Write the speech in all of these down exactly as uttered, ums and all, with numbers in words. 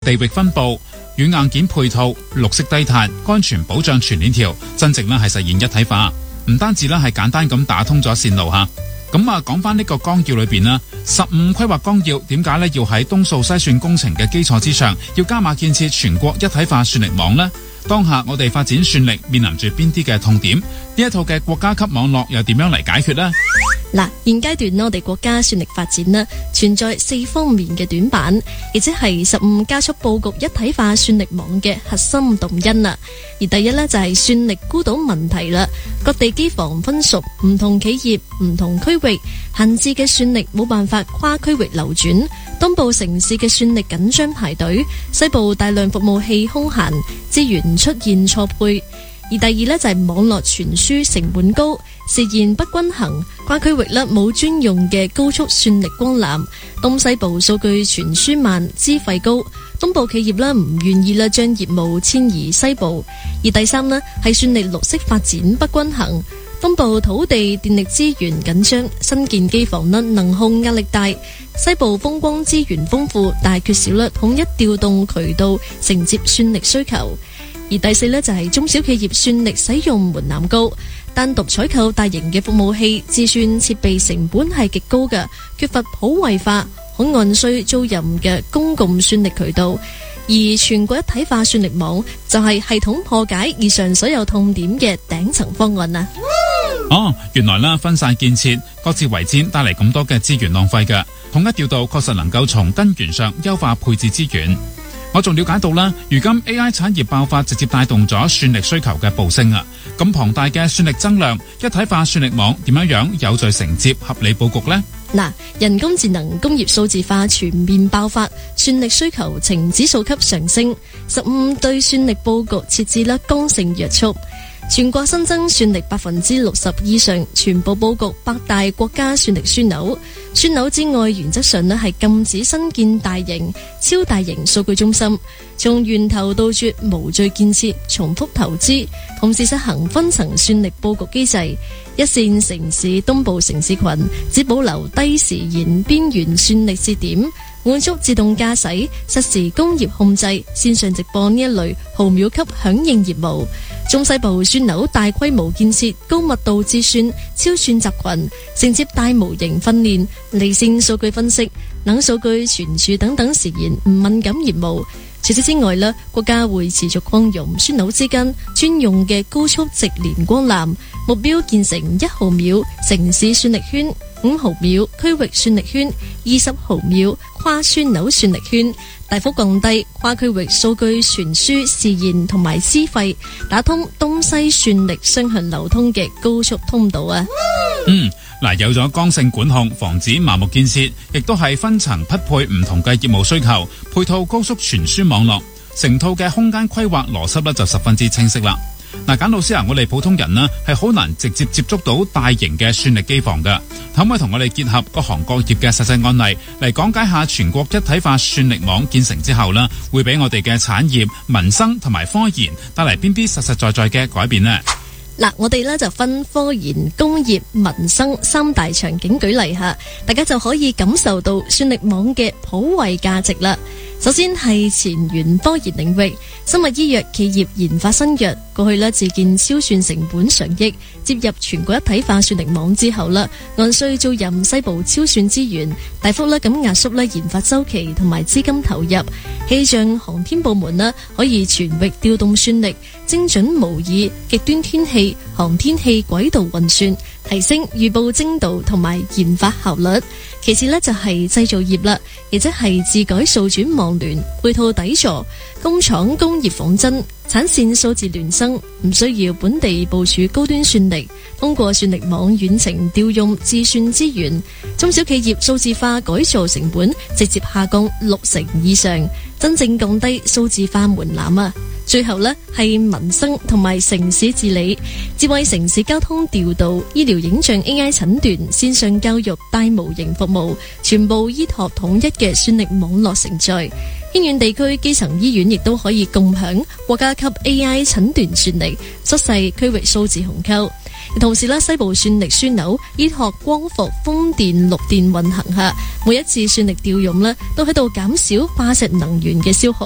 地域分佈、軟硬件配套、綠色低碳、安全保障全鏈條，真正咧係實現一體化。唔單止咧係簡單咁打通咗線路吓。咁啊，講翻呢個綱要裏邊啦，十五規劃綱要點解咧要喺東數西算工程嘅基礎之上，要加碼建設全國一體化算力網呢？當下我哋發展算力面臨住邊啲嘅痛點？呢一套嘅國家級網絡又點樣嚟解決呢？ 嗱，現階段我哋國家算力發展呢，存在四方面嘅短板，亦即係十五加速佈局一體化算力網嘅核心動因啦。而第一呢，就係算力孤島問題啦，各地機房分屬唔同企業、唔同區域，閒置嘅算力冇辦法跨區域流轉，東部城市嘅算力緊張排隊，西部大量服務器空閒，資源出現錯配。而第二呢，就係網絡傳輸成本高，實現不均衡，跨區域呢冇專用嘅高速算力光纜，東西部數據傳輸慢，資費高，東部企業呢唔願意呢將業務遷移西部。而第三呢，係算力綠色發展不均衡，東部土地電力資源緊張，新建機房呢能控壓力大，西部風光資源豐富，但係缺少呢統一調動渠道承接算力需求。而第四呢，就係中小企業算力使用門檻高，單獨採購大型嘅服務器，自算設備成本係極高嘅，缺乏普惠化，可按需租賃嘅公共算力渠道。而全國一體化算力網就係系統破解以上所有痛點嘅頂層方案啊！ 哦，原來啦，分散建設，各自為戰，帶嚟咁多嘅資源浪費嘅，統一調度確實能夠從根源上優化配置資源。我仲了解到啦，如今 A I 產業爆發直接帶動咗算力需求嘅暴升啊！咁龐大嘅算力增量，一體化算力網點樣樣有序承接合理佈局呢？ 嗱，人工智能、工業數字化全面爆發，算力需求呈指數級上升。十五對算力佈局設置了剛性約束，全國新增算力百分之六十以上，全部佈局八大國家算力樞紐。樞紐之外，原則上呢係禁止新建大型、超大型數據中心，從源頭杜絕無序建設、重複投資，同時實行分層算力佈局機制。一線城市東部城市群只保留低時延邊緣算力節點，滿足自動駕駛、實時工業控制、線上直播呢一類毫秒級響應業務。中西部算紐大規模建設，高密度自算、超算集群，承接大模型訓練、離線數據分析、冷數據存儲等等時延唔敏感業務。除此之外呢，國家會持續擴容算紐之間專用嘅高速直連光纜，目標建成一毫秒城市算力圈、五毫秒區域算力圈、二十毫秒跨算紐算力圈，大幅降低跨區域數據傳輸時延同埋資費，打通東西算力雙向流通嘅高速通道啊！ 嗯，嗱，有咗剛性管控，防止盲目建設，亦都係分層匹配唔同嘅業務需求，配套高速傳輸網絡，成套嘅空間規劃邏輯呢就十分之清晰啦。嗱，簡老師啊，我哋普通人呢係好難直接接觸到大型嘅算力機房噶，可唔可以同我哋結合各行各業嘅實際案例嚟講解下全國一體化算力網建成之後呢，會俾我哋嘅產業、民生同埋科研帶嚟邊啲實實在在嘅改變呢？ 嗱，我哋呢就分科研、工業、民生三大場景舉例下，大家就可以感受到算力網嘅普惠價值啦。首先係前沿科研領域，生物醫藥企業研發新藥，過去呢自建超算成本上億，接入全國一體化算力網之後啦，按需租賃西部超算資源，大幅呢咁壓縮呢研發周期同埋資金投入。氣象航天部門呢可以全域調動算力，精準模擬極端天氣、航天器軌道運算，提升預報精度同埋研發效率。其次呢就係製造業啦，亦即係自改數轉網聯，配套底座，工廠工業仿真，產線數字孿生，唔需要本地部署高端算力，通過算力網遠程調用自算資源，中小企業數字化改造成本直接下降六成以上，真正降低數字化門檻啊！最後呢係民生同埋城市治理，智慧城市交通調度、醫療影像 A I 診斷、線上教育大模型服務，全部依託統一嘅算力網絡承載。偏遠地區基層醫院亦都可以共享國家級 A I 診斷算力，縮細區域數字鴻溝。同時呢，西部算力樞紐依託光伏、風電、綠電運行下，每一次算力調用呢都喺度減少化石能源嘅消耗，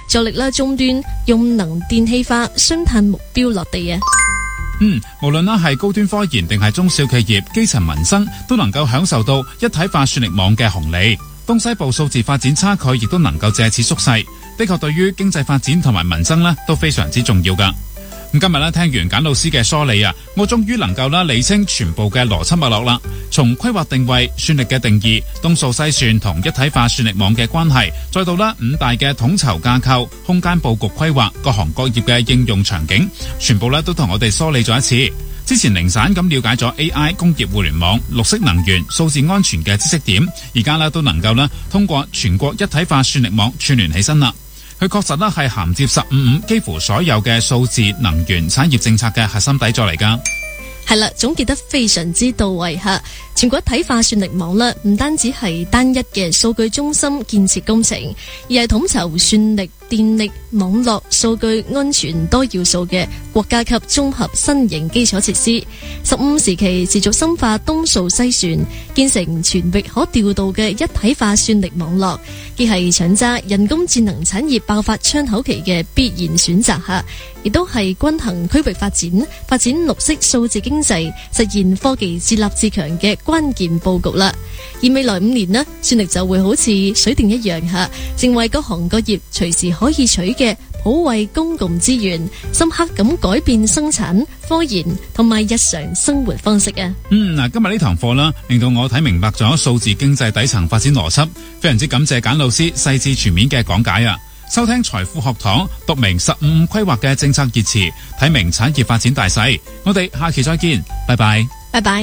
助力啦終端用能電氣化雙碳目標落地啊！ 嗯，無論啦係高端科研定係中小企業、基層民生，都能夠享受到一體化算力網嘅紅利。東西部數字發展差距亦都能夠借此縮細，的確對於經濟發展同埋民生呢都非常之重要噶。咁今日咧聽完簡老師嘅梳理啊，我終於能夠啦理清全部嘅邏輯脈絡啦。從規劃定位、算力嘅定義、東數西算同一體化算力網嘅關係，再到啦五大嘅統籌架構、空間佈局規劃、各行各業嘅應用場景，全部咧都同我哋梳理咗一次。之前零散咁了解咗 A I、工業互聯網、綠色能源、數字安全嘅知識點，而家咧都能夠啦通過全國一體化算力網串聯起身啦。佢確實咧係銜接十五五幾乎所有嘅數字能源產業政策嘅核心底座嚟㗎。 係啦，總結得非常之到位吓。全國一體化算力網啦，唔單止係單一嘅數據中心建設工程，而係統籌算力、電力、網絡、數據安全多要素嘅國家級綜合新型基礎設施。十五時期持續深化東數西算，建成全域可調度嘅一體化算力網絡，既係搶揸人工智能產業爆發窗口期嘅必然選擇吓，亦都係均衡區域發展、發展綠色數字經濟、實現科技自立自強嘅關鍵佈局啦。而未來五年呢，算力就會好似水電一樣吓，成為各行各業隨時可以取嘅普惠公共資源，深刻咁改變生產、科研同埋日常生活方式啊！ 嗯，嗱，今日呢堂課啦，令到我睇明白咗數字經濟底層發展邏輯，非常之感謝簡老師細緻全面嘅講解啊！收聽財富學堂，讀明十五五規劃嘅政策熱詞，睇明產業發展大勢。我哋下期再見，拜拜， 拜拜。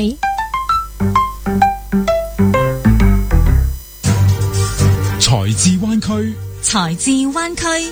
財智灣區， 財智灣區。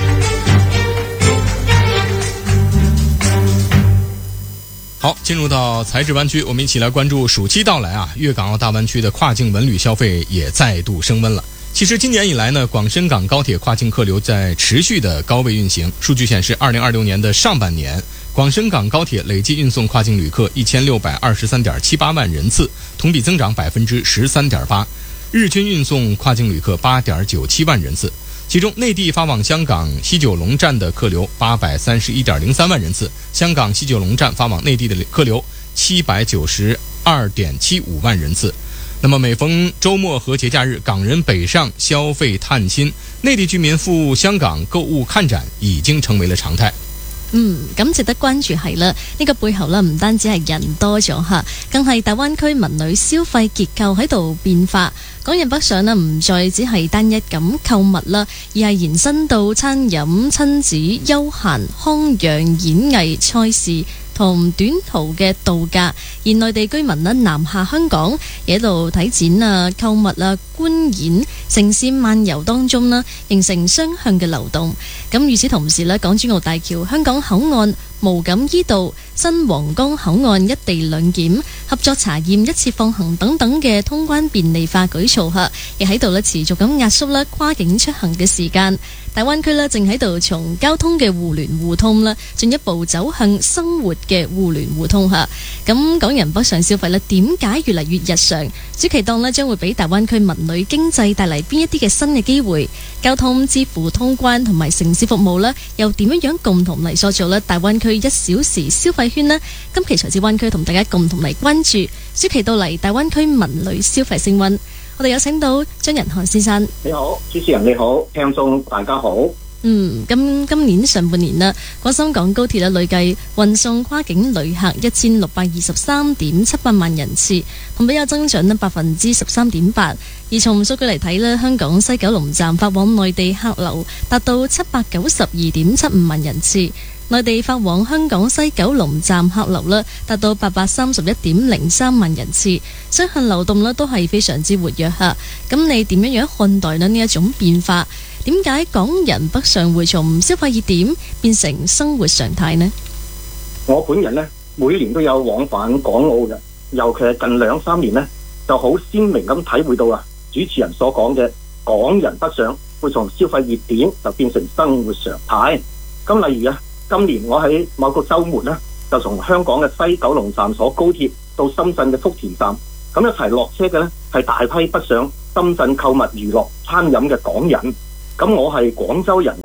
好，進入到財智灣區，我們一起來關注暑期到來啊，粵港澳大灣區的跨境文旅消費也再度升溫了。其實今年以來呢，廣深港高鐵跨境客流在持續的高位運行。數據顯示，二零二六年的上半年，廣深港高鐵累計運送跨境旅客一千六百二十三點七八萬人次，同比增長百分之十三點八。日均運送跨境旅客八點九七萬人次，其中內地發往香港西九龍站的客流八百三十一點零三萬人次，香港西九龍站發往內地的客流七百九十二點七五萬人次。那麼每逢周末和節假日，港人北上消費探親，內地居民赴香港購物看展已經成為了常態。 嗯，咁值得關注係啦，呢個背後呢唔單止係人多咗吓，更係大灣區文旅消費結構喺度變化。港人北上呢唔再只係單一咁購物啦，而係延伸到餐飲、親子、休閒、康養、演藝、賽事同短途嘅度假。而內地居民呢南下香港，喺度睇展啊、購物啊、觀演、城市漫遊當中呢，形成雙向嘅流動。咁與此同時呢，港珠澳大橋、香港口岸、無錦衣道、新皇崗口岸一地兩檢、合作查驗、一次放行等等嘅通關便利化舉措下，亦喺度咧持續咁壓縮啦跨境出行嘅時間。大灣區咧正喺度從交通嘅互聯互通啦，進一步走向生活嘅互聯互通下。咁港人北上消費咧，點解越嚟越日常？暑期檔咧將會俾大灣區文旅經濟帶嚟邊一啲嘅新嘅機會？交通、支付、通關同埋城市服務咧，又點樣樣共同嚟塑造咧大灣區一小時消費圈呢？今期財智灣區同大家共同嚟關注暑期到嚟大灣區文旅消費升溫。我哋有請到張仁漢先生。 你好，主持人你好，聽眾大家好。 嗯，今今年上半年啦，廣深港高鐵咧累計運送跨境旅客一千六百二十三點七八萬人次，同比有增長咧百分之十三點八。而從數據嚟睇咧，香港西九龍站發往內地客流達到七百九十二點七五萬人次。內地發往香港西九龍站客流呢達到八百三十一點零三萬人次，雙向流動呢都係非常之活躍吓。咁你點樣樣看待呢呢一種變化？點解港人北上會從消費熱點變成生活常態呢？ 我本人呢，每年都有往返港澳嘅，尤其係近兩三年呢，就好鮮明咁體會到啊，主持人所講嘅港人北上會從消費熱點就變成生活常態。咁例如啊，今年我喺某個週末呢，就從香港嘅西九龍站坐高鐵到深圳嘅福田站，咁一齊落車嘅呢，係大批北上深圳購物娛樂餐飲嘅港人。咁我係廣州人嘅，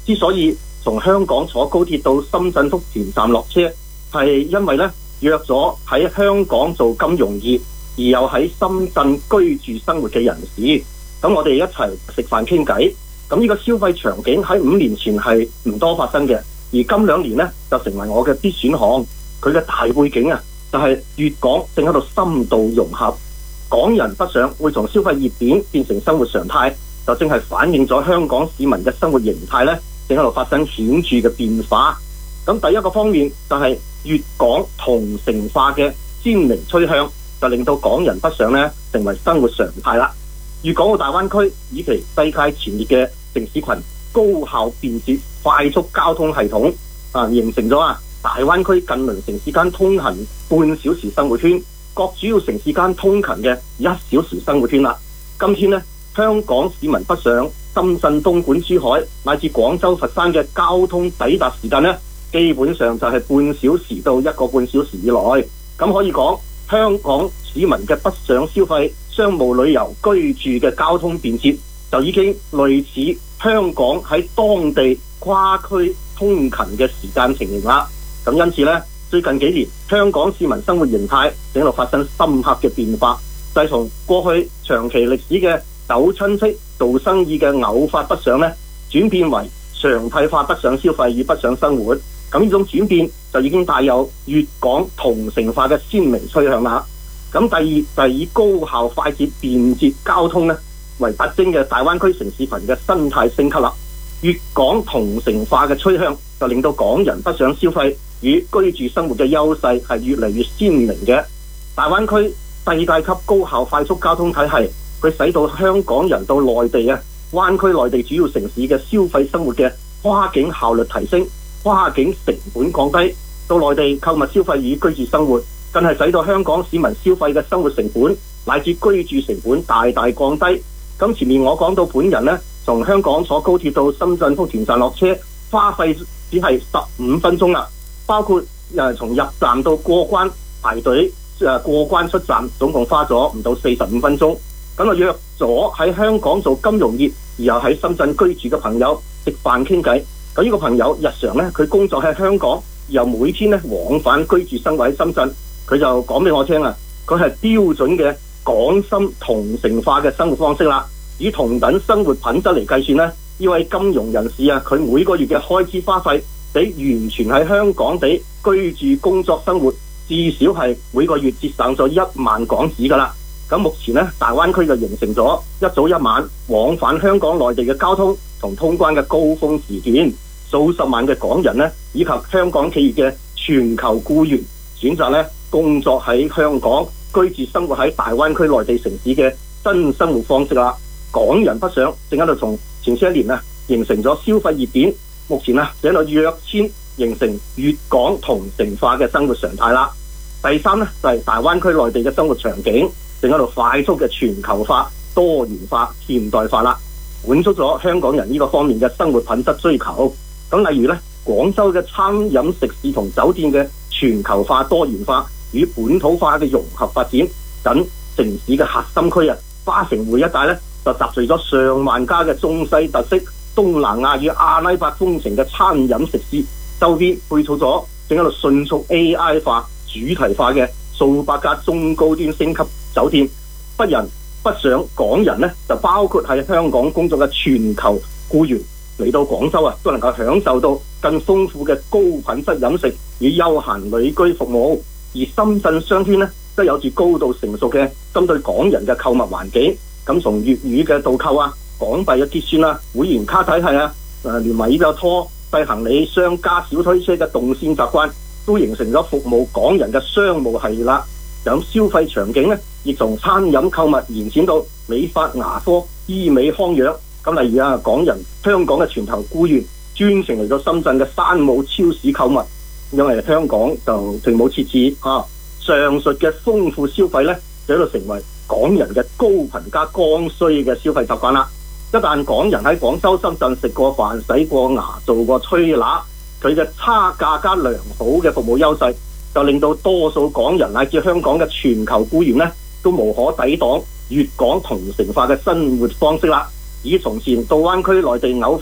之所以從香港坐高鐵到深圳福田站落車，係因為呢約咗喺香港做金融業而又喺深圳居住生活嘅人士，咁我哋一齊食飯傾偈。咁呢個消費場景喺五年前係唔多發生嘅，而今兩年呢就成為我嘅必選項。佢嘅大背景啊，就係粵港正喺度深度融合，港人北上會從消費熱點變成生活常態，就正係反映咗香港市民嘅生活形態呢正喺度發生顯著嘅變化。咁第一個方面就係粵港同城化嘅鮮明趨向，就令到港人北上呢成為生活常態啦。粵港澳大灣區以其世界前列嘅城市群、高效便捷、快速交通系統啊，形成咗啊大灣區近鄰城市間通行半小時生活圈，各主要城市間通勤嘅一小時生活圈啦。今天呢，香港市民北上深圳、東莞、珠海乃至廣州、佛山嘅交通抵達時間呢，基本上就係半小時到一個半小時以內。咁可以講，香港市民嘅北上消費、商務旅遊、居住嘅交通便捷，就已經類似香港喺當地跨區通勤嘅時間情形啦。咁因此呢，最近幾年香港市民生活形態正喺度發生深刻嘅變化，就係從過去長期歷史嘅走親戚、做生意嘅偶發北上呢，轉變為常態化北上消費與北上生活。咁呢種轉變就已經帶有粵港同城化嘅鮮明趨向啦。咁第二就係以高效、快捷、便捷交通呢為特徵嘅大灣區城市群嘅生態升級啦。粵港同城化嘅趨向就令到港人北上消費與居住生活嘅優勢係越嚟越鮮明嘅。大灣區世界級高效快速交通體系，佢使到香港人到內地啊，灣區內地主要城市嘅消費生活嘅跨境效率提升，跨境成本降低，到內地購物消費與居住生活，更係使到香港市民消費嘅生活成本乃至居住成本大大降低。咁前面我講到本人呢，從香港坐高鐵到深圳福田站落車，花費只係十五分鐘啦，包括誒從入站到過關排隊誒過關出站，總共花咗唔到四十五分鐘。咁啊約咗喺香港做金融業而又喺深圳居住嘅朋友食飯傾偈。咁呢個朋友日常呢，佢工作喺香港，又每天呢往返居住生活喺深圳，佢就講俾我聽啊，佢係標準嘅港深同城化嘅生活方式啦。以同等生活品質嚟計算呢，呢位金融人士啊，佢每個月嘅開支花費比完全喺香港地居住、工作、生活至少係每個月節省咗一萬港紙噶啦。咁目前呢，大灣區就形成咗一早一晚往返香港內地嘅交通同通關嘅高峰時段，數十萬嘅港人呢，以及香港企業嘅全球僱員選擇呢工作喺香港、居住生活喺大灣區內地城市嘅新生活方式啦。港人北上正喺度從前些一年啊形成咗消費熱點，目前啊正喺度躍遷形成粵港同城化嘅生活常態啦。第三呢，就係、是、大灣區內地嘅生活場景正喺度快速嘅全球化、多元化、現代化啦，滿足咗香港人呢個方面嘅生活品質追求。咁例如呢，廣州嘅餐飲食肆同酒店嘅全球化、多元化與本土化嘅融合發展等城市嘅核心區啊，花城匯一帶呢，就集聚咗上萬家嘅中西特色、東南亞與阿拉伯風情嘅餐飲食肆，周邊配套咗正喺度迅速 A I 化、主題化嘅數百家中高端星級酒店。北人北上港人呢，就包括喺香港工作嘅全球僱員嚟到廣州啊，都能夠享受到更豐富嘅高品質飲食與休閒旅居服務。而深圳商圈呢，都有住高度成熟嘅針對港人嘅購物環境。咁從粵語嘅導購啊、港幣嘅結算啊、會員卡體系啊，誒連埋呢個拖細行李箱加小推車嘅動線習慣，都形成咗服務港人嘅商務系列啦。咁消費場景呢，亦從餐飲購物延展到美髮牙科、醫美康養。咁例如啊，港人香港嘅全球僱員專程嚟到深圳嘅山姆超市購物，因為香港就並冇設置啊。上述嘅豐富消費呢，就喺度成為港人嘅高頻加剛需嘅消費習慣啦。一旦港人喺廣州、深圳食過飯、洗過牙、做過推拿，佢嘅差價加良好嘅服務優勢，就令到多數港人乃至香港嘅全球僱員呢，都無可抵擋粵港同城化嘅生活方式啦。以從前到灣區內地偶發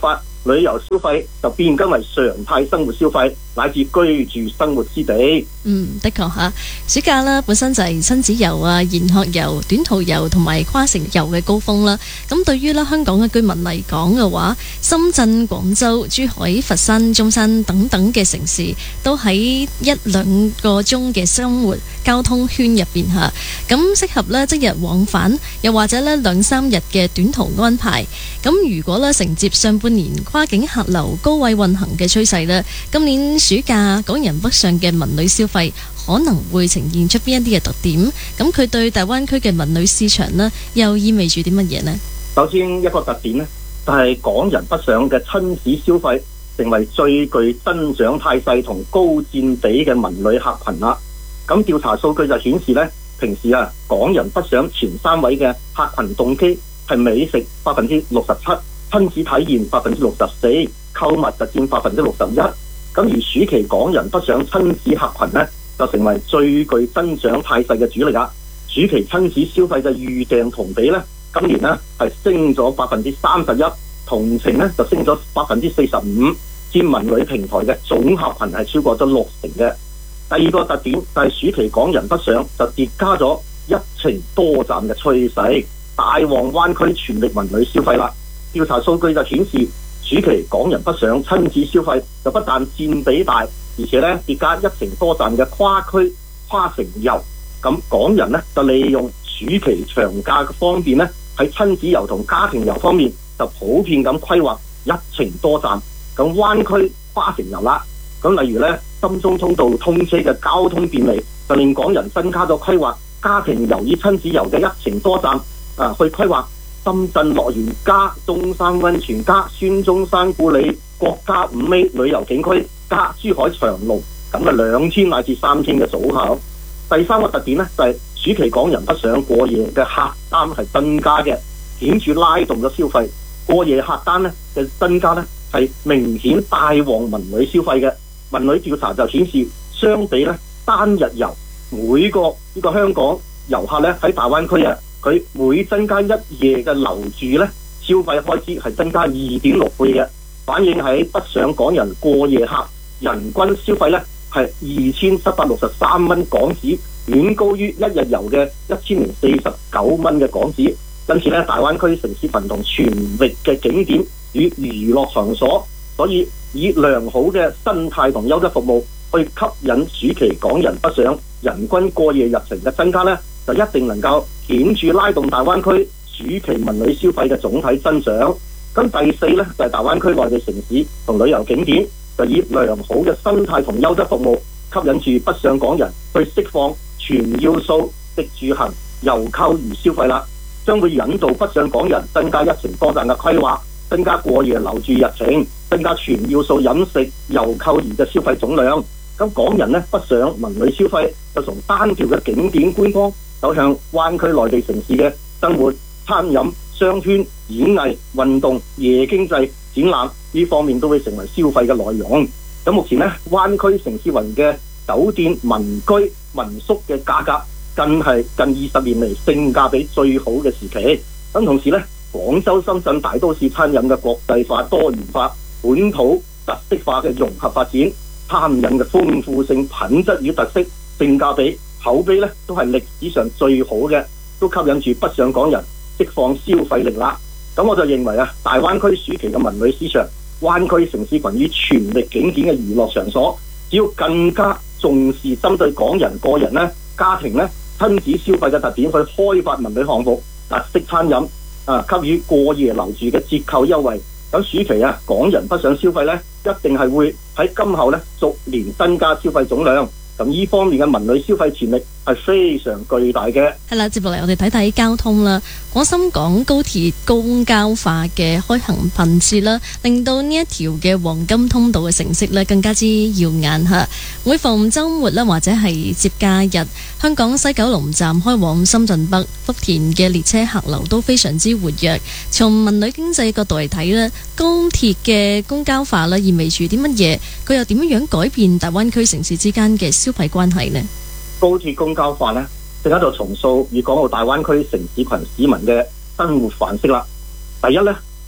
旅遊消費就變更為常態生活消費，乃至居住生活之地。 嗯，的確嚇，暑假啦本身就係親子遊啊、研學遊、短途遊同埋跨城遊嘅高峰啦。咁對於啦香港嘅居民嚟講嘅話，深圳、廣州、珠海、佛山、中山等等嘅城市都喺一兩個鐘嘅生活交通圈入邊嚇，咁適合呢即日往返，又或者呢兩三日嘅短途安排。咁如果呢承接上半年跨境客流高位運行嘅趨勢呢，今年暑假港人北上嘅文旅消費可能會呈現出邊一啲嘅特點？咁佢對大灣區嘅文旅市場呢，又意味住啲乜嘢呢？ 首先一個特點呢，就係、是、港人北上嘅親子消費成為最具增長態勢同高佔比嘅文旅客群啦。咁調查數據就顯示呢，平時啊港人北上前三位嘅客群動機係美食百分之六十七，親子體驗百分之六十四，購物就佔百分之六十一。咁而暑期港人北上親子客群呢，就成為最具增長態勢嘅主力啦。暑期親子消費嘅預訂同比呢，今年呢係升咗百分之三十一，同程呢就升咗百分之四十五，佔文旅平台嘅總客群係超過咗六成嘅。第二個特點就係暑期港人北上就疊加咗一程多站嘅趨勢，大旺灣區全力文旅消費啦。調查數據就顯示，暑期港人北上親子消費就不但佔比大，而且咧疊加一程多站嘅跨區跨城遊。咁港人呢，就利用暑期長假嘅方便呢，喺親子遊同家庭遊方面就普遍咁規劃一程多站，咁灣區跨城遊啦。咁例如呢，深中通道通車嘅交通便利，就令港人增加咗規劃家庭遊與親子遊嘅一程多站啊，去規劃深圳樂園加中山溫泉加孫中山故里國家五 A 旅遊景區加珠海長隆咁嘅兩天乃至三天嘅組合。第三個特點呢，就係、是、暑期港人北上過夜嘅客單係增加嘅，顯著拉動咗消費。過夜客單呢嘅增加呢，係明顯帶旺文旅消費嘅。文旅調查就顯示，相比咧單日遊，每個呢個香港遊客咧喺大灣區啊，佢每增加一夜嘅留住咧，消費開支係增加二點六倍嘅，反映喺北上港人過夜客人均消費咧係二千七百六十三蚊港紙，遠高於一日遊嘅一千零四十九蚊嘅港紙。因此咧，大灣區城市群同全域嘅景點與娛樂場所，所以以良好嘅生態同優質服務去吸引暑期港人北上，人均過夜日程嘅增加呢，就一定能夠顯著拉動大灣區暑期文旅消費嘅總體增長。咁第四呢，就係、是、大灣區內嘅城市同旅遊景點，就以良好嘅生態同優質服務吸引住北上港人去釋放全要素食住行遊購娛消費啦，將會引導北上港人增加一程多站嘅規劃，增加過夜留住日程，增加全要素飲食遊購娛嘅消費總量。咁港人呢，北上文旅消費就從單條嘅景點觀光走向灣區內地城市嘅生活、餐飲、商圈、演藝、運動、夜經濟、展覽呢方面都會成為消費嘅內容。咁目前呢，灣區城市雲嘅酒店、民居、民宿嘅價格更係近二十年嚟性價比最好嘅時期。咁同時呢，廣州、深圳大都市餐飲嘅國際化、多元化、本土特色化嘅融合發展，餐飲嘅豐富性、品質與特色、性價比、口碑呢都係歷史上最好嘅，都吸引住北上港人釋放消費力啦。咁我就認為啊，大灣區暑期嘅文旅市場，灣區城市群與全力景點嘅娛樂場所，只要更加重視針對港人個人呢、家庭呢、親子消費嘅特點去開發文旅項目、特色餐飲啊，給予過夜留住嘅折扣優惠。咁暑期啊，港人北上消費呢，一定係會喺今後呢逐年增加消費總量。咁呢方面嘅文旅消費潛力係非常巨大嘅。 係啦，接落嚟我哋睇睇交通啦。廣深港高鐵公交化嘅開行頻次啦，令到呢一條嘅黃金通道嘅成色咧更加之耀眼嚇。每逢週末啦，或者係節假日，香港西九龍站開往深圳北、福田嘅列車客流都非常之活躍。從文旅經濟角度嚟睇咧，高鐵嘅公交化啦意味住啲乜嘢？佢又點樣樣改變大灣區城市之間嘅消費關係呢？ 高鐵公交化呢，正喺度重塑粵港澳大灣區城市群市民嘅生活範式啦。第一呢，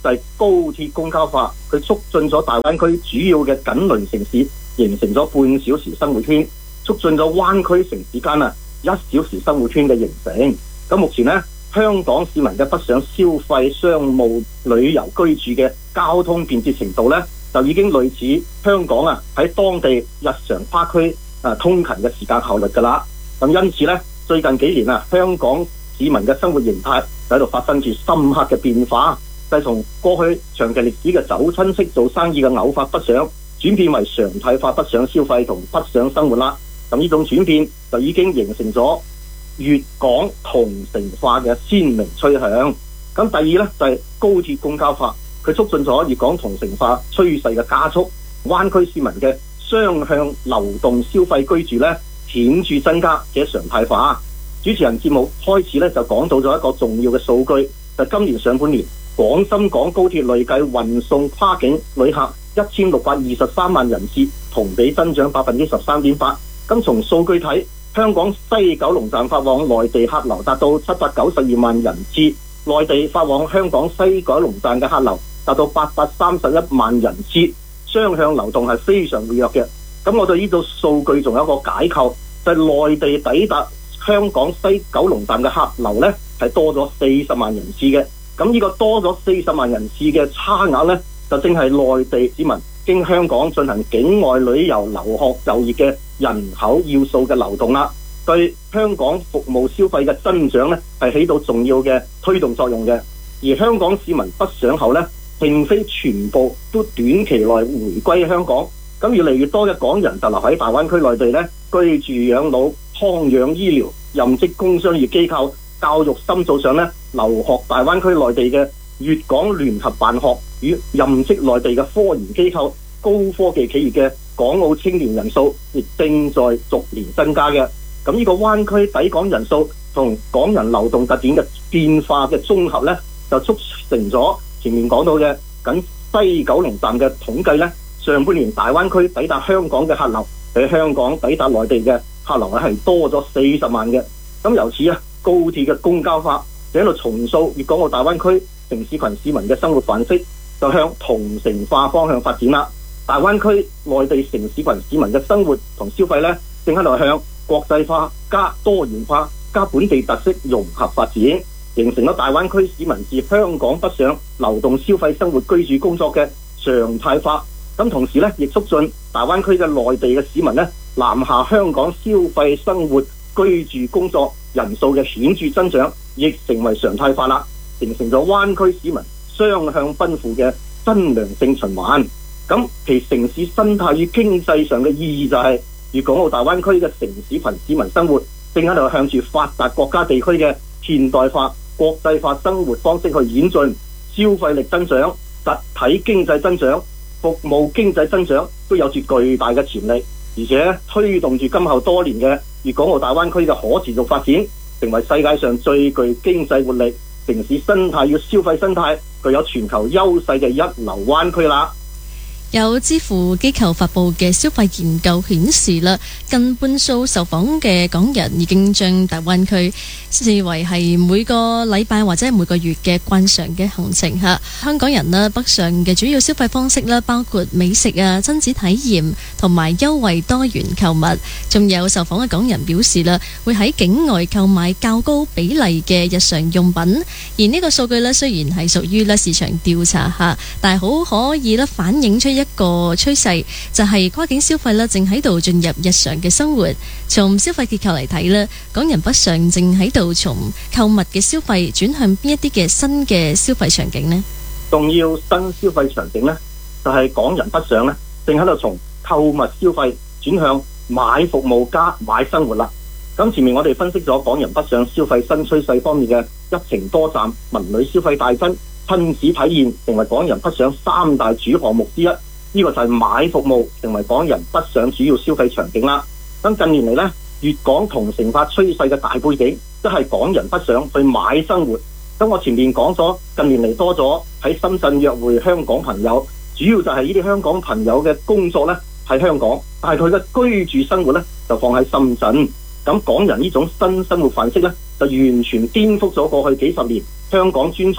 就係高鐵公交化，佢促進咗大灣區主要嘅緊鄰城市形成咗半小時生活圈，促進咗灣區城市間啊一小時生活圈嘅形成。咁目前呢，香港市民嘅北上消費、商務、旅遊、居住嘅交通便捷程度呢，就已經類似香港啊喺當地日常跨區啊通勤嘅時間效率㗎啦。咁因此呢，最近幾年啊，香港市民嘅生活形態就喺度發生住深刻嘅變化，就係從過去長期歷史嘅走親戚做生意嘅偶發北上，轉變為常態化北上消費同北上生活啦。咁呢種轉變就已經形成咗粵港同城化嘅鮮明趨向。咁第二呢，就係高鐵公交化，佢促進咗粵港同城化趨勢嘅加速，灣區市民嘅雙向流動消費居住呢顯著增加嘅常態化。主持人節目開始呢，就講到咗一個重要嘅數據，就係今年上半年廣深港高鐵累計運送跨境旅客一千六百二十三萬人次，同比增長百分之十三點八。咁從數據睇，香港西九龍站發往內地客流達到七百九十二萬人次，內地發往香港西九龍站嘅客流達到八百三十一萬人次，雙向流動係非常活躍嘅。咁我對呢組數據仲有一個解構，就係、是、內地抵達香港西九龍站嘅客流呢係多咗四十萬人次嘅。咁呢個多咗四十萬人次嘅差額呢，就正係內地市民經香港進行境外旅遊、留學、就業嘅人口要素嘅流動啦，對香港服務消費嘅增長呢係起到重要嘅推動作用嘅。而香港市民北上後呢，並非全部都短期內回歸香港，咁越嚟越多嘅港人就留喺大灣區內地呢，居住養老、康養醫療、任職工商業機構、教育深造上呢，留學大灣區內地嘅粵港聯合辦學與任職內地嘅科研機構、高科技企業嘅港澳青年人數亦正在逐年增加嘅。咁呢個灣區抵港人數同港人流動特點嘅變化嘅綜合呢，就促成咗前面講到嘅僅西九龍站嘅統計呢，上半年大灣區抵達香港嘅客流比香港抵達內地嘅客流係多咗四十萬嘅。咁由此啊，高鐵嘅公交化就喺度重塑粵港澳大灣區城市群市民嘅生活範式，就向同城化方向發展啦。大灣區內地城市群市民嘅生活同消費呢，正喺度向國際化加多元化加本地特色融合發展，形成咗大灣區市民自香港北上流動消費生活居住工作嘅常態化。咁同時呢，亦促進大灣區嘅內地嘅市民呢，南下香港消費生活居住工作人數嘅顯著增長，亦成為常態化啦，形成咗灣區市民雙向奔赴嘅真良性循環。咁其城市生態與經濟上嘅意義就係、是，粵港澳大灣區嘅城市群市民生活正喺度向住發達國家地區嘅現代化、國際化生活方式去演進，消費力增長、實體經濟增長、服務經濟增長都有住巨大嘅潛力，而且推動住今後多年嘅粵港澳大灣區嘅可持續發展，成為世界上最具經濟活力、城市生態與消費生態具有全球優勢嘅一流灣區啦。 有支付機構發布嘅消費研究顯示啦，近半數受訪嘅港人已經將大灣區視為係每個禮拜或者係每個月嘅慣常嘅行程嚇。香港人呢，北上嘅主要消費方式啦，包括美食啊、親子體驗同埋優惠多元購物。仲有受訪嘅港人表示啦，會喺境外購買較高比例嘅日常用品。而呢個數據呢，雖然係屬於咧市場調查嚇，但係好可以咧反映出一一個趨勢，就係跨境消費咧，正喺度進入日常嘅生活。從消費結構嚟睇咧，港人北上正喺度從購物嘅消費轉向邊一啲嘅新嘅消費場景呢？ 重要新消費場景呢，就係港人北上咧，正喺度從購物消費轉向買服務加買生活啦。咁前面我哋分析咗港人北上消費新趨勢方面嘅一程多站、文旅消費大增、親子體驗成為港人北上三大主項目之一。呢個就係買服務成為港人北上主要消費場景啦。咁近年嚟呢，粵港同城化趨勢嘅大背景，即係港人北上去買生活。咁我前面講咗，近年嚟多咗喺深圳約會香港朋友，主要就係呢啲香港朋友嘅工作呢喺香港，但係佢嘅居住生活呢就放喺深圳。咁港人呢種新生活範式呢，就完全顛覆咗過去幾十年香港專才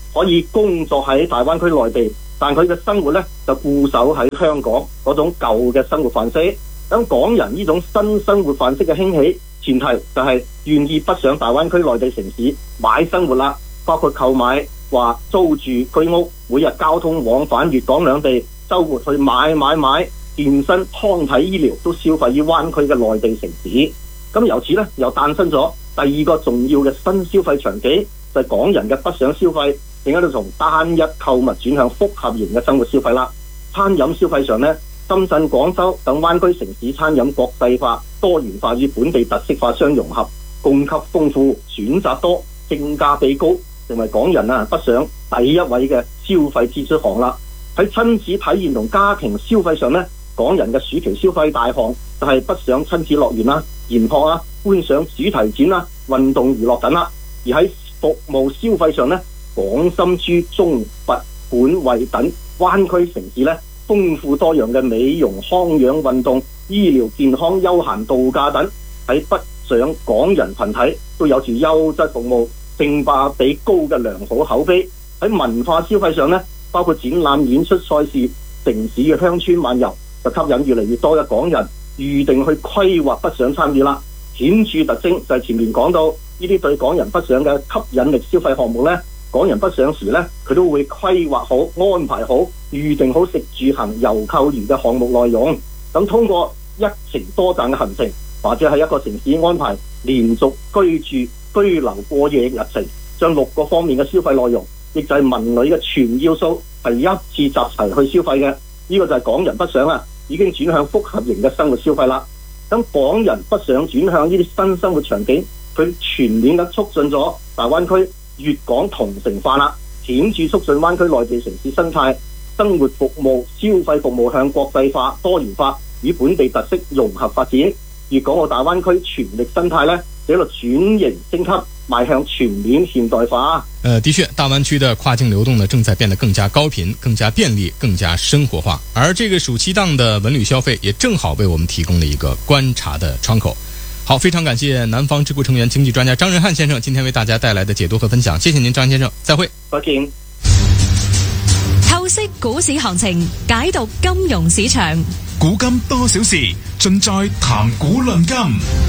可以工作喺大灣區內地，但佢嘅生活咧就固守喺香港嗰種舊嘅生活範式。咁港人呢種新生活範式嘅興起，前提就係願意北上大灣區內地城市買生活啦，包括購買或租住居屋，每日交通往返粵港兩地，週末去買買買健身、康體、醫療都消費於灣區嘅內地城市。咁由此咧又誕生咗第二個重要嘅新消費場景，就係、是、港人嘅北上消費，正喺度從單一購物轉向複合型嘅生活消費啦。餐飲消費上呢，深圳、廣州等灣區城市餐飲國際化、多元化與本地特色化相融合，供給豐富、選擇多、性價比高，成為港人啊北上第一位嘅消費支出項啦。喺親子體驗同家庭消費上呢，港人嘅暑期消費大項就係北上親子樂園啦、研學啊、觀賞主題展啦、運動娛樂等啦。而喺服務消費上呢，廣深珠中佛本惠等灣區城市呢，豐富多樣嘅美容、康養、運動、醫療、健康、休閒、度假等，喺北上港人群體都有住優質服務、性價比高嘅良好口碑。喺文化消費上呢，包括展覽、演出、賽事、城市嘅鄉村漫遊，就吸引越嚟越多嘅港人預定去規劃北上參與啦。顯著特徵就係前面講到呢啲對港人北上嘅吸引力消費項目呢，港人北上時呢，佢都會規劃好、安排好、預定好食住行遊購娛嘅項目內容。咁通過一程多站嘅行程，或者喺一個城市安排連續居住、居留過夜日程，將六個方面嘅消費內容，亦就係文旅嘅全要素，係一次集齊去消費嘅。呢、這個就係港人北上啊，已經轉向複合型嘅生活消費啦。咁港人北上轉向呢啲新生活場景，佢全面咁促進咗大灣區粵港同城化啦，顯著促進灣區內地城市生態、生活服務、消費服務向國際化、多元化與本地特色融合發展。粵港澳大灣區全力生態呢，喺度轉型升級，邁向全面現代化。 呃，的確，大灣區的跨境流動呢，正在變得更加高頻、更加便利、更加生活化。而這個暑期檔的文旅消費，也正好為我們提供了一個觀察的窗口。好，非常感謝南方智庫成員、經濟專家張仁漢先生今天為大家帶來的解讀和分享。謝謝您，張先生，再會。 再見。 透析股市行情，解讀金融市場， 古今多少事，盡在談股論金。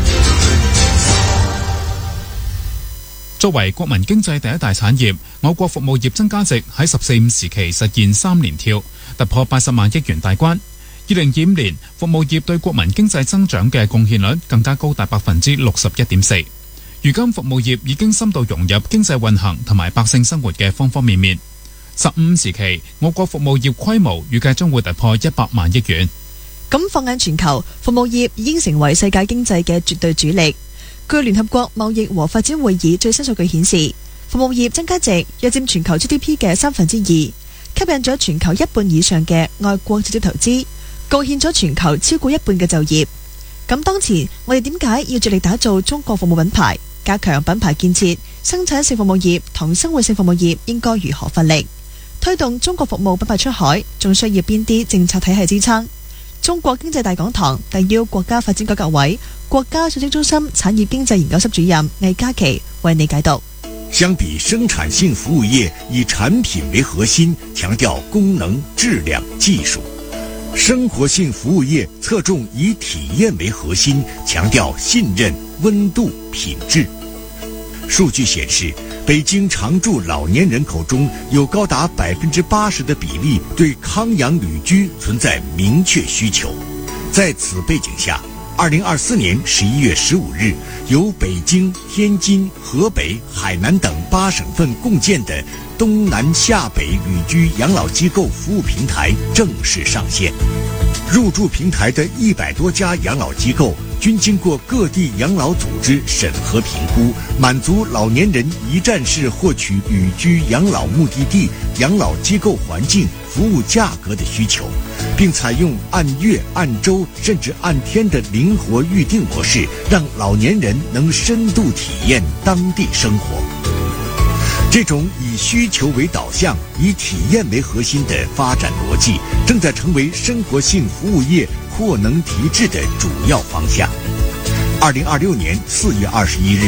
作為國民經濟第一大產業，我國服務業增加值喺十四五時期實現三連跳，突破八十萬億元大關。二零二五年，服務業對國民經濟增長嘅貢獻率更加高達百分之六十一點四。如今服務業已經深度融入經濟運行同埋百姓生活嘅方方面面。十五時期，我國服務業規模預計將會突破一百萬億元。 咁放眼全球，服務業已經成為世界經濟嘅絕對主力。據聯合國貿易和發展會議最新數據顯示，服務業增加值約佔全球 G D P 嘅三分之二，吸引咗全球一半以上嘅外國直接投資，貢獻咗全球超過一半嘅就業。咁當前我哋點解要着力打造中國服務品牌，加強品牌建設？生產性服務業同生活性服務業應該如何發力？推動中國服務品牌出海，仲需要邊啲政策體系支撐？中國經濟大講堂特邀國家發展改革委國家信息中心產業經濟研究室主任魏嘉琪為你解讀。 相比生產性服務業以產品為核心，強調功能、質量、技術；生活性服務業側重以體驗為核心，強調信任、溫度、品質。數據顯示，北京常住老年人口中有高達百分之八十的比例對康養旅居存在明確需求。在此背景下，二零二四年十一月十五日，由北京、天津、河北、海南等八省份共建的東南下北旅居養老機構服務平台正式上線。入駐平台的一百多家養老機構均經過各地養老組織審核評估，滿足老年人一站式獲取旅居養老目的地、養老機構環境、服務價格的需求，並採用按月、按週甚至按天的靈活預訂模式，讓老年人能深度體驗當地生活。這種以需求為導向、以體驗為核心的發展邏輯，正在成為生活性服務業擴能提質的主要方向。二零二六年四月二十一日，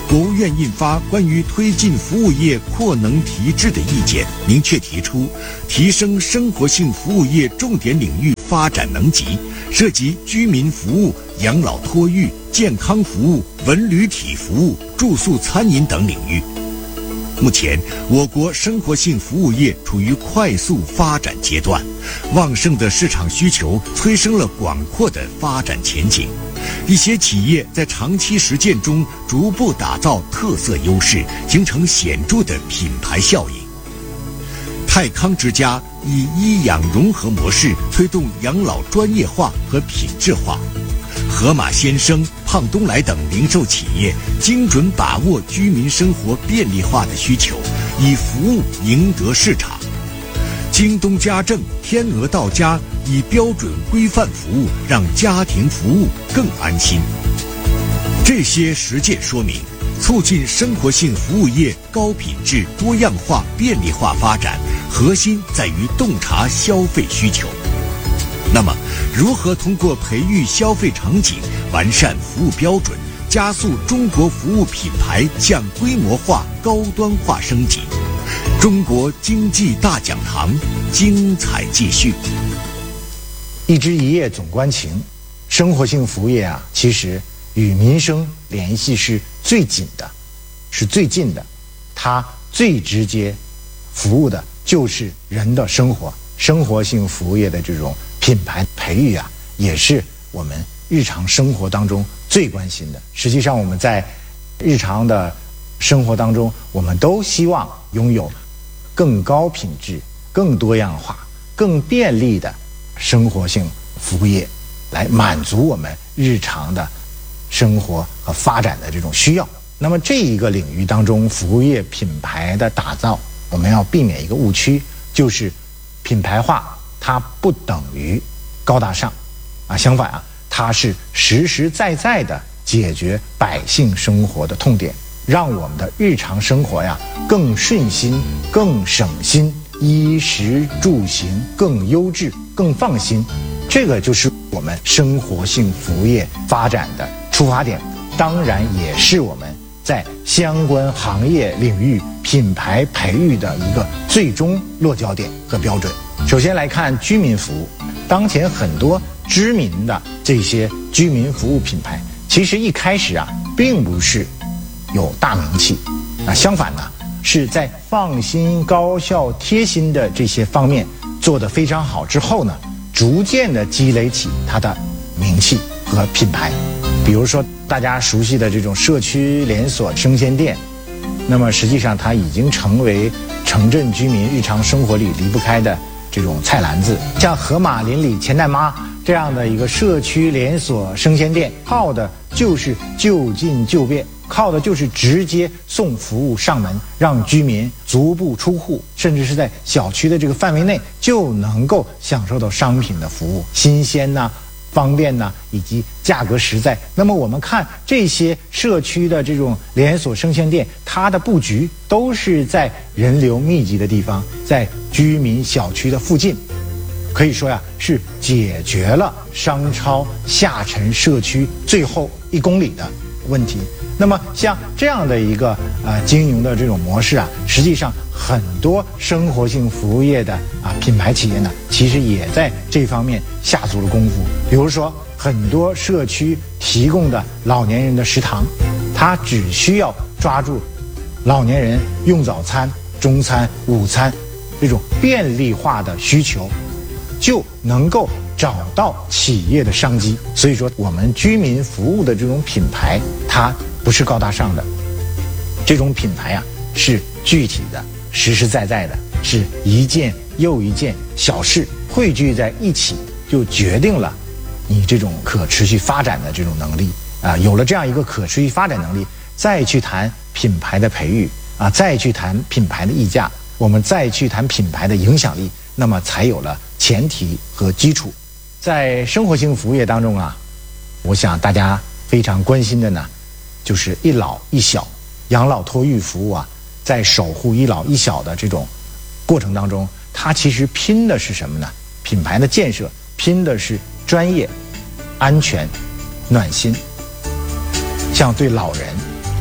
国务院印发关于推进服务业扩能提质的意见，明确提出提升生活性服务业重点领域发展能级，涉及居民服务、养老托育、健康服务、文旅体服务、住宿餐饮等领域。目前，我国生活性服务业处于快速发展阶段，旺盛的市场需求催生了广阔的发展前景。一些企业在长期实践中逐步打造特色优势，形成显著的品牌效应。泰康之家以医养融合模式推动养老专业化和品质化。盒马鲜生、胖东来等零售企业精准把握居民生活便利化的需求，以服务赢得市场。京东家政、天鹅到家以标准规范服务，让家庭服务更安心。这些实践说明，促进生活性服务业高品质、多样化、便利化发展，核心在于洞察消费需求。那么，如何通过培育消费场景、完善服务标准，加速中国服务品牌向规模化、高端化升级？中国经济大讲堂精彩继续。 一枝一叶总关情，生活性服务业啊，其实与民生联系是最紧的，是最近的，它最直接服务的就是人的生活。生活性服务业的这种品牌培育啊，也是我们日常生活当中最关心的。实际上，我们在日常的生活当中，我们都希望拥有更高品质、更多样化、更便利的生活性服务业，来满足我们日常的生活和发展的这种需要。那么这一个领域当中，服务业品牌的打造，我们要避免一个误区，就是品牌化它不等于高大上啊，相反啊，它是实实在在的解决百姓生活的痛点，让我们的日常生活呀更顺心、更省心，衣食住行更优质、更放心。这个就是我们生活性服务业发展的出发点，当然也是我们在相关行业领域品牌培育的一个最终落脚点和标准。首先来看居民服务，当前很多知名的这些居民服务品牌，其实一开始啊，并不是有大名气，啊，相反呢，是在放心、高效、贴心的这些方面做得非常好之后呢，逐渐的积累起它的名气和品牌。比如说大家熟悉的这种社区连锁生鲜店，那么实际上它已经成为城镇居民日常生活里离不开的这种菜篮子。像盒马邻里钱蛋妈这样的一个社区连锁生鲜店，靠的就是就近就便，靠的就是直接送服务上门，让居民足不出户，甚至是在小区的这个范围内就能够享受到商品的服务，新鲜呐、方便呐，以及价格实在。那么我们看这些社区的这种连锁生鲜店，它的布局都是在人流密集的地方，在居民小区的附近，可以说呀，是解决了商超下沉社区最后一公里的问题。那么像这样的一个呃经营的这种模式啊，实际上很多生活性服务业的啊品牌企业呢，其实也在这方面下足了功夫。比如说很多社区提供的老年人的食堂，它只需要抓住老年人用早餐、中餐、午餐这种便利化的需求，就能够找到企业的商机。所以说我们居民服务的这种品牌，它不是高大上的，这种品牌啊是具体的、实实在在的，是一件又一件小事汇聚在一起，就决定了你这种可持续发展的这种能力啊。有了这样一个可持续发展能力，再去谈品牌的培育啊，再去谈品牌的溢价，我们再去谈品牌的影响力，那么才有了前提和基础。在生活性服务业当中啊，我想大家非常关心的呢，就是一老一小养老托育服务啊，在守护一老一小的这种过程当中，它其实拼的是什么呢？品牌的建设拼的是专业、安全、暖心。像对老人、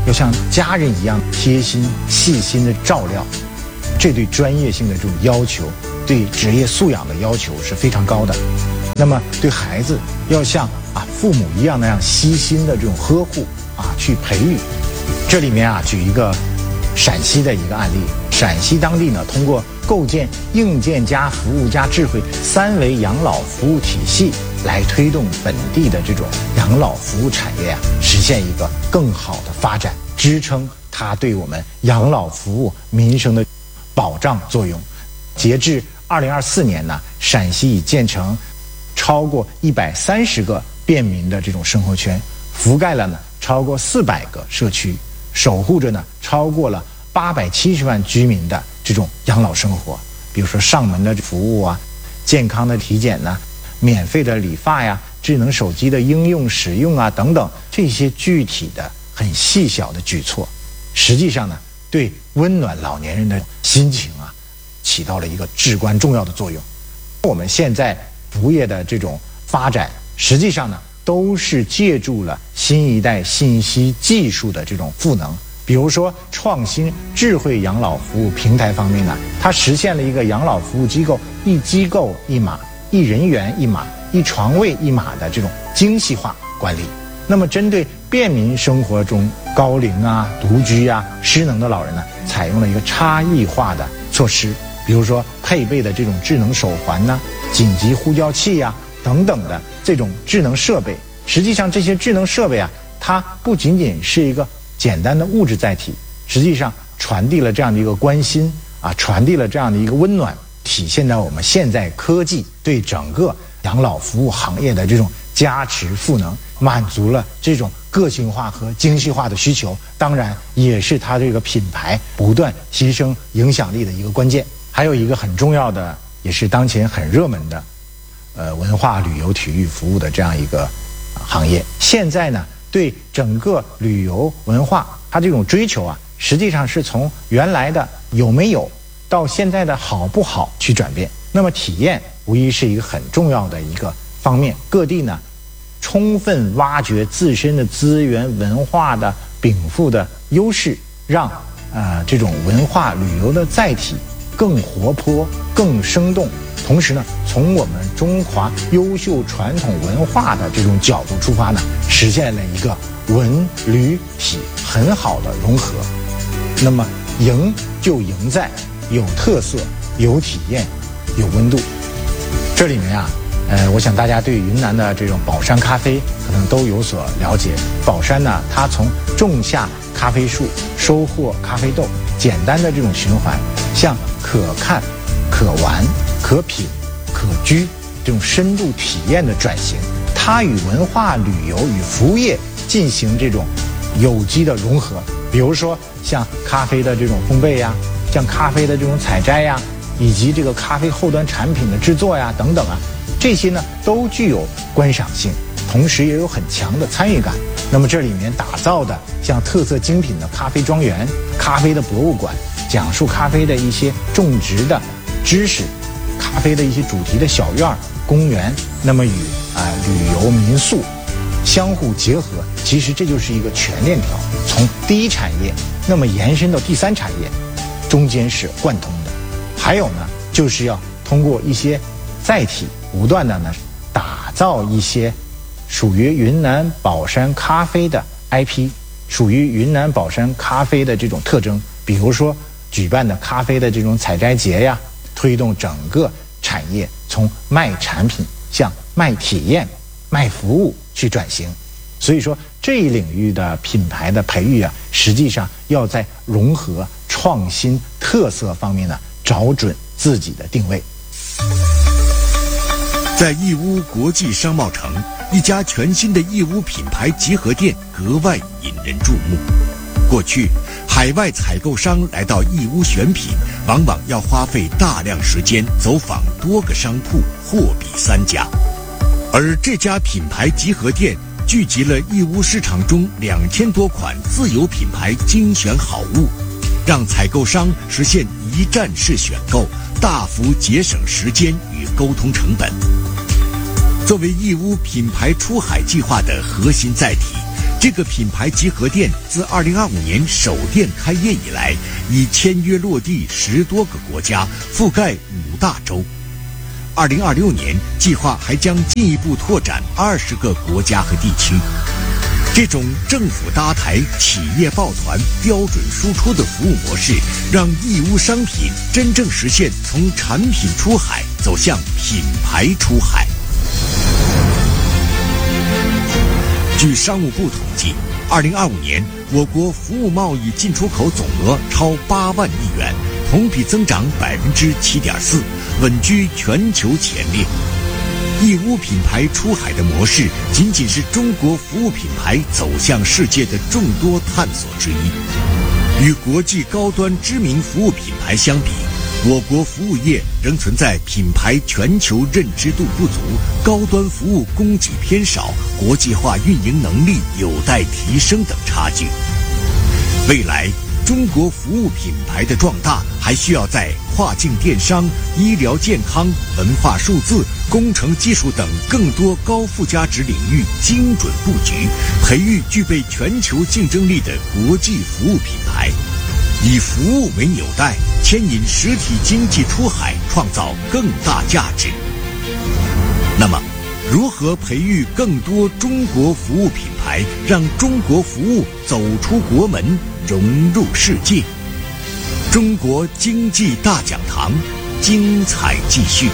要像家人一样贴心细心的照料，这对专业性的这种要求，对职业素养的要求是非常高的。那么对孩子要像啊父母一样那样悉心的这种呵护啊去培育。这里面啊举一个陕西的一个案例，陕西当地呢通过构建硬件加服务加智慧三维养老服务体系，来推动本地的这种养老服务产业啊实现一个更好的发展，支撑它对我们养老服务民生的保障作用。截至二零二四年呢，陕西已建成超过一百三十个便民的这种生活圈，覆盖了呢超过四百个社区，守护着呢超过了八百七十万居民的这种养老生活。比如说上门的服务啊，健康的体检呢，免费的理发呀，智能手机的应用使用啊等等，这些具体的很细小的举措，实际上呢对温暖老年人的心情啊起到了一个至关重要的作用。我们现在服务业的这种发展，实际上呢都是借助了新一代信息技术的这种赋能。比如说创新智慧养老服务平台方面呢，它实现了一个养老服务机构一机构一码、一人员一码、一床位一码的这种精细化管理。那么针对便民生活中高龄啊、独居啊、失能的老人呢，采用了一个差异化的措施，比如说配备的这种智能手环呢、紧急呼叫器呀、等等的这种智能设备。实际上这些智能设备啊，它不仅仅是一个简单的物质载体，实际上传递了这样的一个关心啊，传递了这样的一个温暖，体现在我们现在科技对整个养老服务行业的这种加持赋能，满足了这种个性化和精细化的需求，当然也是它这个品牌不断提升影响力的一个关键。还有一个很重要的，也是当前很热门的呃文化旅游体育服务的这样一个行业。现在呢对整个旅游文化它这种追求啊，实际上是从原来的有没有到现在的好不好去转变。那么体验无疑是一个很重要的一个方面，各地呢充分挖掘自身的资源文化的禀赋的优势，让呃这种文化旅游的载体更活泼更生动，同时呢从我们中华优秀传统文化的这种角度出发呢，实现了一个文旅体很好的融合。那么赢就赢在有特色、有体验、有温度。这里面啊呃，我想大家对云南的这种宝山咖啡可能都有所了解。宝山呢，它从种下咖啡树、收获咖啡豆，简单的这种循环，向可看、可玩、可品、可居这种深度体验的转型，它与文化旅游与服务业进行这种有机的融合。比如说像咖啡的这种烘焙呀，像咖啡的这种采摘呀，以及这个咖啡后端产品的制作呀等等啊，这些呢都具有观赏性，同时也有很强的参与感。那么这里面打造的像特色精品的咖啡庄园、咖啡的博物馆，讲述咖啡的一些种植的知识，咖啡的一些主题的小院、公园，那么与啊、呃、旅游民宿相互结合，其实这就是一个全链条，从第一产业那么延伸到第三产业，中间是贯通的。还有呢，就是要通过一些载体，不断的呢打造一些属于云南宝山咖啡的 I P， 属于云南宝山咖啡的这种特征，比如说举办的咖啡的这种采摘节呀，推动整个产业从卖产品向卖体验、卖服务去转型。所以说这一领域的品牌的培育啊，实际上要在融合、创新、特色方面呢找准自己的定位。 在义乌国际商贸城，一家全新的义乌品牌集合店格外引人注目。过去，海外采购商来到义乌选品，往往要花费大量时间走访多个商铺，货比三家。而这家品牌集合店聚集了义乌市场中两千多款自有品牌精选好物，让采购商实现一站式选购，大幅节省时间与沟通成本。作为义乌品牌出海计划的核心载体， 这个品牌集合店自二零二五年首店开业以来，已签约落地十多个国家，覆盖五大洲。二零二六年计划还将进一步拓展二十个国家和地区。这种政府搭台、企业抱团、标准输出的服务模式，让义乌商品真正实现从产品出海走向品牌出海。据商务部统计，二零二五年我国服务贸易进出口总额超八万亿元，同比增长百分之七点四，稳居全球前列。义乌品牌出海的模式，仅仅是中国服务品牌走向世界的众多探索之一。与国际高端知名服务品牌相比，我国服务业仍存在品牌全球认知度不足、高端服务供给偏少、国际化运营能力有待提升等差距。未来，中国服务品牌的壮大还需要在跨境电商、医疗健康、文化数字、工程技术等更多高附加值领域精准布局，培育具备全球竞争力的国际服务品牌。以服务为纽带，牵引实体经济出海，创造更大价值。那么，如何培育更多中国服务品牌，让中国服务走出国门，融入世界？中国经济大讲堂，精彩继续。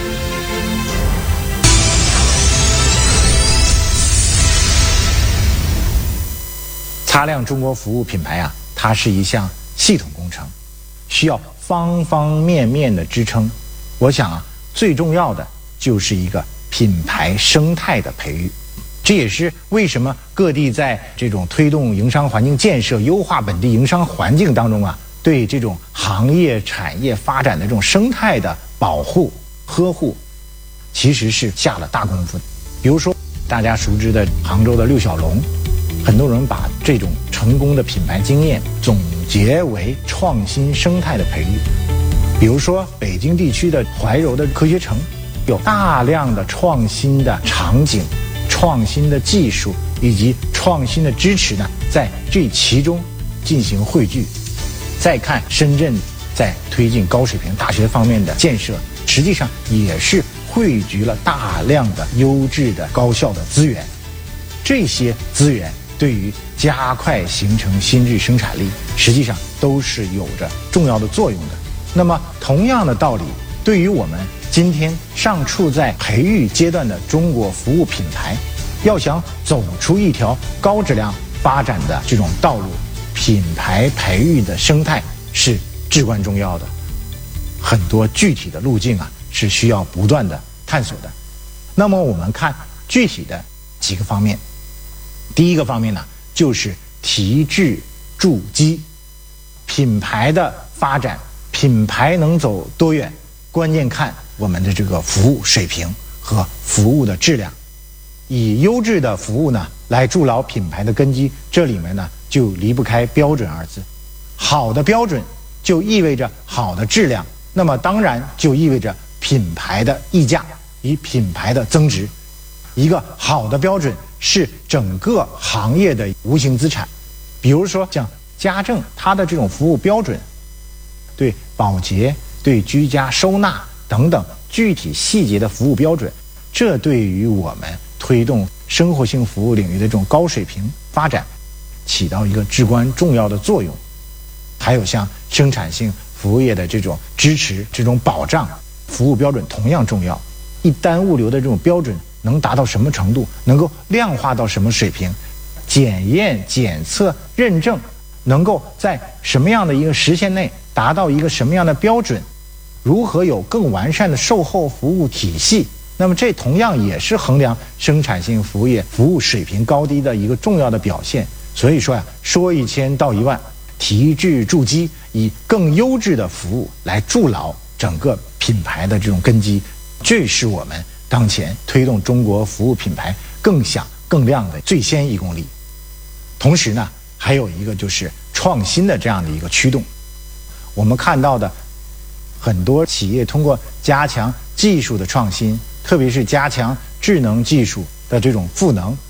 擦亮中国服务品牌啊，它是一项系统工程，需要方方面面的支撑。我想啊，最重要的就是一个品牌生态的培育。这也是为什么各地在这种推动营商环境建设、优化本地营商环境当中啊，对这种行业产业发展的这种生态的保护、呵护，其实是下了大功夫。比如说大家熟知的杭州的六小龙，很多人把这种成功的品牌经验总结为创新生态的培育。比如说北京地区的怀柔的科学城，有大量的创新的场景、创新的技术以及创新的支持呢，在这其中进行汇聚。再看深圳在推进高水平大学方面的建设，实际上也是汇聚了大量的优质的高校的资源。这些资源对于加快形成新质生产力，实际上都是有着重要的作用的。那么同样的道理，对于我们今天尚处在培育阶段的中国服务品牌，要想走出一条高质量发展的这种道路，品牌培育的生态是至关重要的。很多具体的路径啊，是需要不断的探索的。那么我们看具体的几个方面。第一个方面呢，就是提质筑基。品牌的发展，品牌能走多远，关键看我们的这个服务水平和服务的质量。以优质的服务呢来筑牢品牌的根基，这里面呢就离不开标准二字。好的标准就意味着好的质量，那么当然就意味着品牌的溢价与品牌的增值。一个好的标准是整个行业的无形资产。比如说像家政，它的这种服务标准，对保洁、对居家收纳等等具体细节的服务标准，这对于我们推动生活性服务领域的这种高水平发展起到一个至关重要的作用。还有像生产性服务业的这种支持、这种保障，服务标准同样重要。一单物流的这种标准能达到什么程度，能够量化到什么水平，检验、检测、认证能够在什么样的一个时限内达到一个什么样的标准，如何有更完善的售后服务体系，那么这同样也是衡量生产性服务业服务水平高低的一个重要的表现。所以说呀，说一千道一万，提质筑基，以更优质的服务来筑牢整个品牌的这种根基，这是我们当前推动中国服务品牌更响更亮的最先一公里。同时呢，还有一个就是创新的这样的一个驱动。我们看到的很多企业通过加强技术的创新，特别是加强智能技术的这种赋能，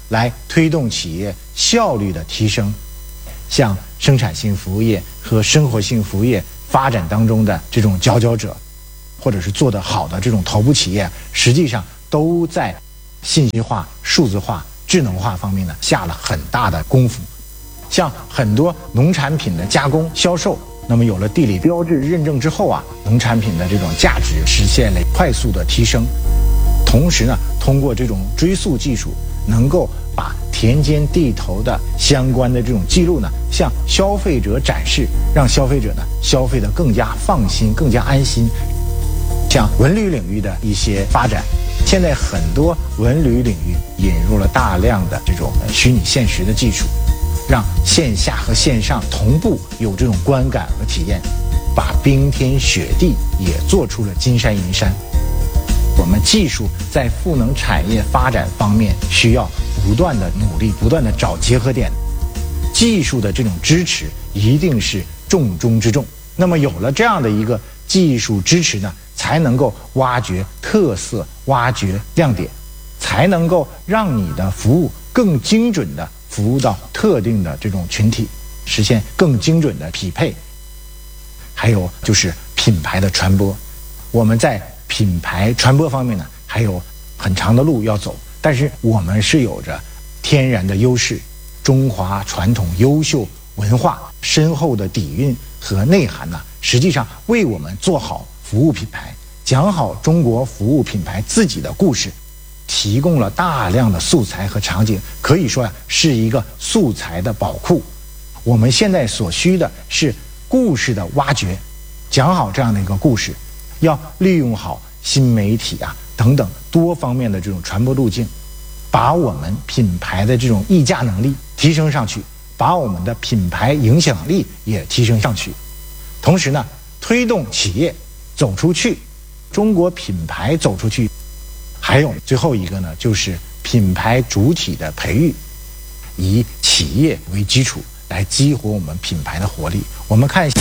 来推动企业效率的提升。像生产性服务业和生活性服务业发展当中的这种佼佼者，或者是做得好的这种头部企业，实际上都在信息化、数字化、智能化方面呢下了很大的功夫。像很多农产品的加工销售，那么有了地理标志认证之后啊，农产品的这种价值实现了快速的提升。同时呢，通过这种追溯技术，能够把田间地头的相关的这种记录呢，向消费者展示，让消费者呢消费得更加放心、更加安心。像文旅领域的一些发展，现在很多文旅领域引入了大量的这种虚拟现实的技术，让线下和线上同步有这种观感和体验，把冰天雪地也做出了金山银山。我们技术在赋能产业发展方面需要不断的努力，不断的找结合点。技术的这种支持一定是重中之重。那么有了这样的一个技术支持呢，才能够挖掘特色，挖掘亮点，才能够让你的服务更精准的服务到特定的这种群体，实现更精准的匹配。还有就是品牌的传播，我们在品牌传播方面呢，还有很长的路要走，但是我们是有着天然的优势，中华传统优秀文化深厚的底蕴和内涵呢，实际上为我们做好服务品牌，讲好中国服务品牌自己的故事，提供了大量的素材和场景，可以说呀，是一个素材的宝库。我们现在所需的是故事的挖掘，讲好这样的一个故事，要利用好新媒体啊等等多方面的这种传播路径，把我们品牌的这种溢价能力提升上去，把我们的品牌影响力也提升上去。同时呢，推动企业走出去，中国品牌走出去。还有最后一个呢，就是品牌主体的培育，以企业为基础来激活我们品牌的活力。我们看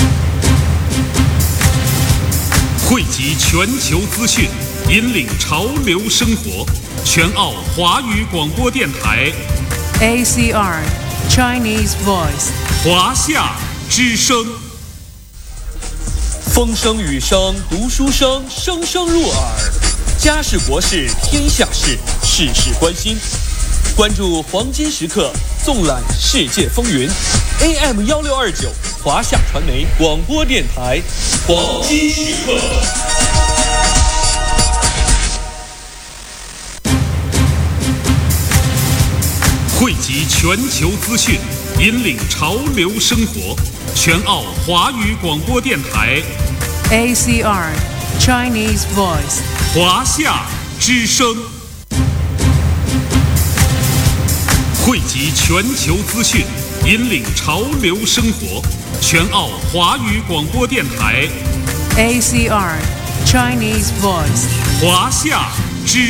汇集全球资讯，引领潮流生活。全澳华语广播电台 A C R Chinese Voice 华夏之声。 风声雨声读书声，声声入耳。家事国事天下事，事事关心。关注黄金时刻，纵览世界风云。A M 幺六二九华夏传媒广播电台，黄金时刻。 汇集全球资讯，引领潮流生活。全澳华语广播电台 A C R Chinese Voice 华夏之声。汇集全球资讯，引领潮流生活。全澳华语广播电台 A C R Chinese Voice 华夏之